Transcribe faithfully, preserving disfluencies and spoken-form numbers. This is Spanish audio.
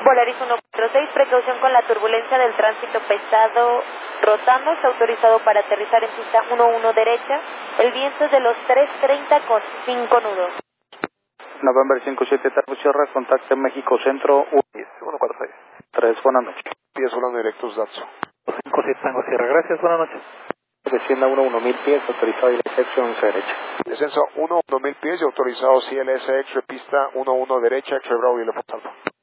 Volaris uno cuatro seis, precaución con la turbulencia del tránsito pesado rotando, está autorizado para aterrizar en pista uno uno derecha, el viento es de los tres treinta con cinco nudos. November cinco siete Tango Sierra, contacto México Centro, uno cuatro seis. tres, buenas noches. diez volando directos Datsun. cinco siete Tango Sierra, gracias, buenas noches. Descienda uno uno mil pies, autorizado y excepción once derecha. Descenso uno uno mil pies y autorizado C L S X, pista uno uno derecha, X-Ray Bravo y Leopard Alpha.